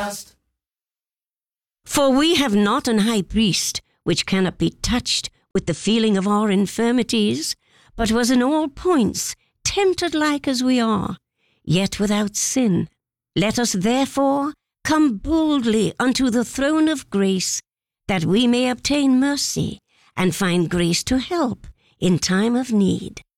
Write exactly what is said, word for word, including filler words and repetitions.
For we have not an high priest which cannot be touched with the feeling of our infirmities, but was in all points tempted like as we are, yet without sin. Let us therefore come boldly unto the throne of grace, that we may obtain mercy and find grace to help in time of need.